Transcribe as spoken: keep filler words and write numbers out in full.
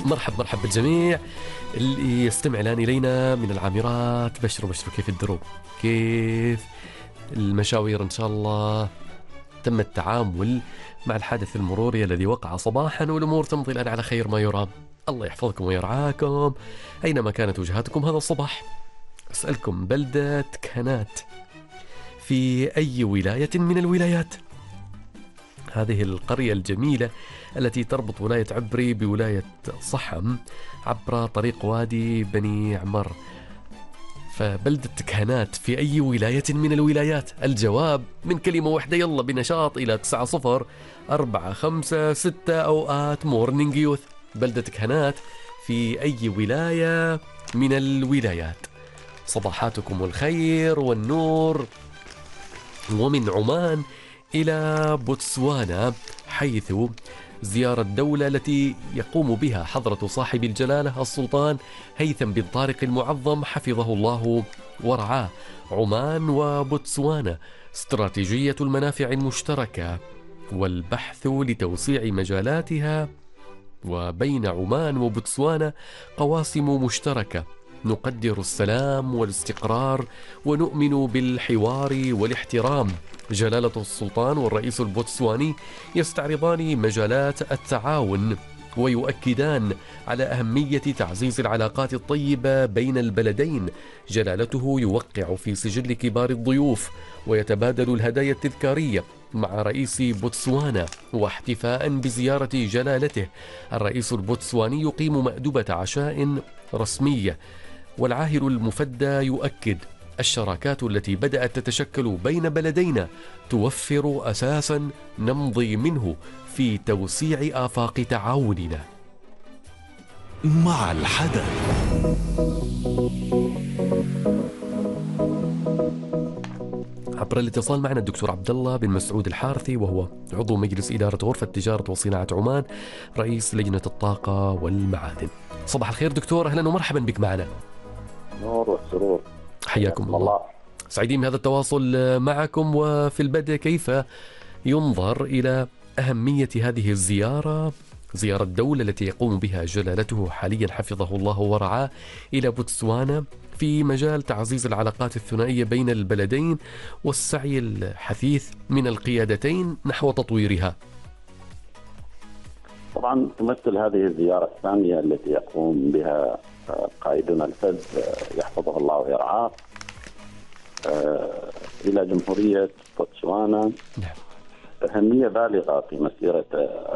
مرحب مرحب بالجميع اللي يستمع الآن إلينا من العامرات. بشروا بشروا، كيف الدروب؟ كيف المشاوير؟ إن شاء الله تم التعامل مع الحادث المروري الذي وقع صباحا والأمور تمضي الآن على خير ما يرام. الله يحفظكم ويرعاكم أينما كانت وجهاتكم هذا الصباح. أسألكم، بلدة كهنات في أي ولاية من الولايات؟ هذه القرية الجميلة التي تربط ولاية عبري بولاية صحم عبر طريق وادي بني عمر. فبلدة كهنات في أي ولاية من الولايات؟ الجواب من كلمة واحدة. يلا بنشاط إلى تسعة صفر أربعة خمسة ستة أو آت مورنينج يوث. بلدة كهنات في أي ولاية من الولايات؟ صباحاتكم الخير والنور. ومن عمان إلى بوتسوانا، حيث زيارة الدولة التي يقوم بها حضرة صاحب الجلالة السلطان هيثم بن طارق المعظم حفظه الله ورعاه. عمان وبوتسوانا استراتيجية المنافع المشتركة والبحث لتوسيع مجالاتها، وبين عمان وبوتسوانا قواسم مشتركة. نقدر السلام والاستقرار ونؤمن بالحوار والاحترام. جلالة السلطان والرئيس البوتسواني يستعرضان مجالات التعاون ويؤكدان على أهمية تعزيز العلاقات الطيبة بين البلدين. جلالته يوقع في سجل كبار الضيوف ويتبادل الهدايا التذكارية مع رئيس بوتسوانا. واحتفاء بزيارة جلالته، الرئيس البوتسواني يقيم مأدبة عشاء رسمية. والعاهل المفدى يؤكد الشراكات التي بدأت تتشكل بين بلدينا توفر أساسا نمضي منه في توسيع آفاق تعاوننا. مع الحدث. عبر الاتصال معنا الدكتور عبد الله بن مسعود الحارثي، وهو عضو مجلس إدارة غرفة تجارة وصناعة عمان، رئيس لجنة الطاقة والمعادن. صباح الخير دكتور، أهلا ومرحبا بك معنا. نور والسرور، حياكم الله. الله. سعيدين بهذا التواصل معكم. وفي البدء، كيف ينظر إلى أهمية هذه الزيارة، زيارة الدولة التي يقوم بها جلالته حاليا حفظه الله ورعاه إلى بوتسوانا في مجال تعزيز العلاقات الثنائية بين البلدين والسعي الحثيث من القيادتين نحو تطويرها؟ طبعا تمثل هذه الزيارة الثانية التي يقوم بها قائدنا الفذ يحفظه الله ويرعاه إلى جمهورية بوتسوانا. أهمية بالغة في مسيرة